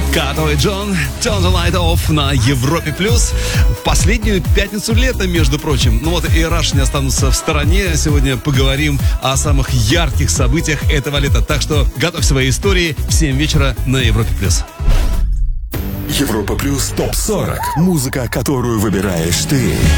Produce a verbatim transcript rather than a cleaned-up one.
Катой Джон, Turn the Light Off на Европе Плюс. В последнюю пятницу лета, между прочим. Ну вот и Rush не останутся в стороне. Сегодня поговорим о самых ярких событиях этого лета. Так что готовь свои истории в семь вечера на Европе Плюс. Европа Плюс топ сорок. Музыка, которую выбираешь ты.